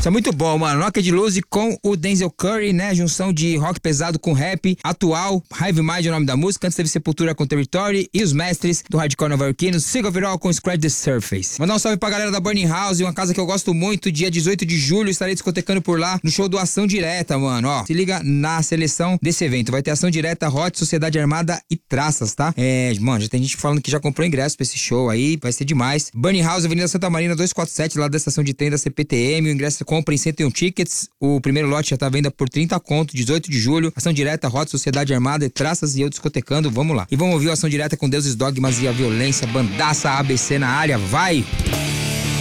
Isso é muito bom, mano. Naked Lose com o Denzel Curry, né? Junção de rock pesado com rap atual. Hive Mind é o nome da música. Antes teve Sepultura com Territory e os mestres do hardcore nova-iorquino, Sick of It All com Scratch the Surface. Mandar um salve pra galera da Burning House, uma casa que eu gosto muito. Dia 18 de julho estarei discotecando por lá no show do Ação Direta, mano. Ó, se liga na seleção desse evento. Vai ter Ação Direta, Hot, Sociedade Armada e Traças, tá? Mano, já tem gente falando que já comprou ingresso pra esse show aí. Vai ser demais. Burning House, Avenida Santa Marina 247, lá da estação de trem da CPTM. O ingresso você compra em 101 tickets. O primeiro lote já tá à venda por 30 conto, 18 de julho. Ação Direta, Hot, Sociedade Armada e Traças e eu discotecando. Vamos lá. E vamos ouvir a Ação Direta com Deuses, Dogmas e a Violência. Bandaça ABC na área. Vai!